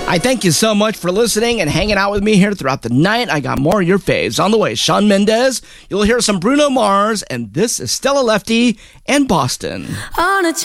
I thank you so much for listening and hanging out with me here throughout the night. I got more of your faves on the way. Shawn Mendes, you'll hear some Bruno Mars, and this is Stella Lefty and Boston. On a